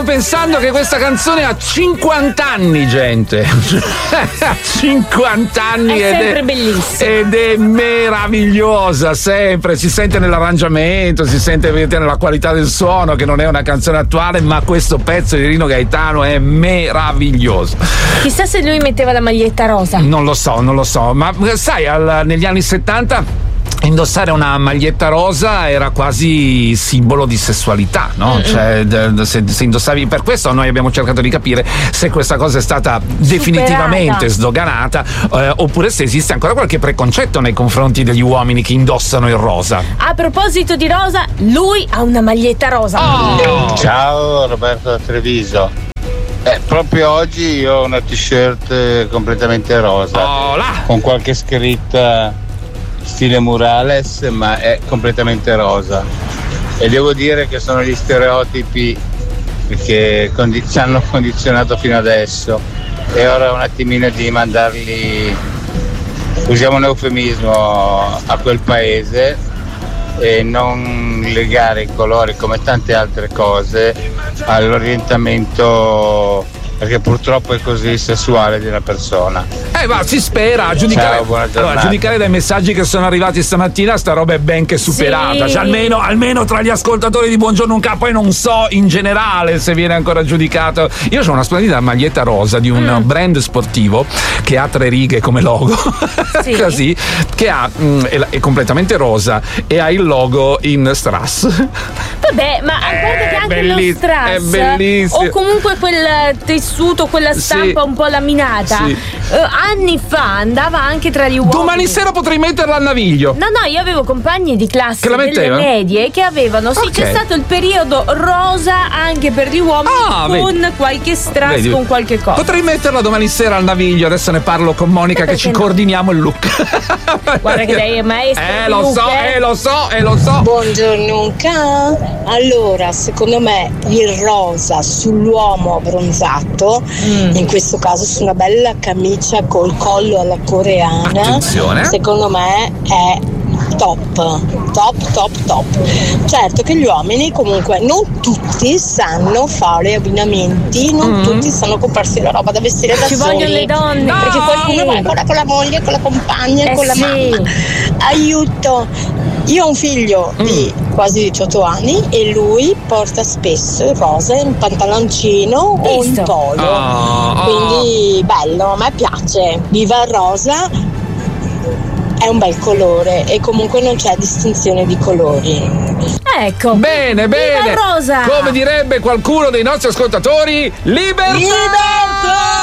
pensando che questa canzone ha 50 anni, gente. 50 anni è sempre bellissima. Ed è meravigliosa, sempre. Si sente nell'arrangiamento, si sente nella qualità del suono, che non è una canzone attuale, ma questo pezzo di Rino Gaetano è meraviglioso. Chissà se lui metteva la maglietta rosa. Non lo so, ma sai, negli anni 70 indossare una maglietta rosa era quasi simbolo di sessualità, no? Cioè, se indossavi, per questo noi abbiamo cercato di capire se questa cosa è stata definitivamente sdoganata, oppure se esiste ancora qualche preconcetto nei confronti degli uomini che indossano il rosa. A proposito di rosa, lui ha una maglietta rosa. Ciao, Roberto da Treviso. Proprio oggi io ho una t-shirt completamente rosa, con qualche scritta stile murales, ma è completamente rosa, e devo dire che sono gli stereotipi che ci hanno condizionato fino adesso, e ora è un attimino di mandarli, usiamo un eufemismo, a quel paese e non legare i colori, come tante altre cose, all'orientamento, perché purtroppo è così, sessuale di una persona. Ma si spera, a giudicare, Ciao, a giudicare dai messaggi che sono arrivati stamattina, sta roba è ben che superata. Sì. Cioè, almeno tra gli ascoltatori di Buongiorno un Capo, poi non so in generale se viene ancora giudicato. Io ho una splendida maglietta rosa di un brand sportivo che ha 3 righe come logo, Sì. così, che è completamente rosa e ha il logo in strass. Vabbè, ma guarda che anche lo strass è bellissimo. o comunque quel tessuto, quella stampa un po' laminata, anni fa andava anche tra gli uomini. Domani sera potrei metterla al naviglio. No, io avevo compagni di classe Che la delle metteva? medie che avevano, sì, c'è stato il periodo rosa anche per gli uomini, con qualche strass, Vedi? con qualche cosa. Potrei metterla domani sera al naviglio, adesso ne parlo con Monica che ci coordiniamo il look. Guarda che lei è maestra di lo look, so. Buongiorno allora, secondo me il rosa sull'uomo abbronzato, in questo caso su una bella camicia col collo alla coreana, attenzione, secondo me è top. Certo che gli uomini comunque non tutti sanno fare abbinamenti, non tutti sanno comprarsi la roba da vestire da Ci soli. vogliono le donne, perché qualcuno va ancora con la moglie, con la compagna, con la mamma. Aiuto! Io ho un figlio di quasi 18 anni e lui porta spesso il rosa in pantaloncino o in polo. Quindi bello, a me piace. Viva il rosa, è un bel colore e comunque non c'è distinzione di colori. Ecco. Bene. Viva il rosa! Come direbbe qualcuno dei nostri ascoltatori, libertà!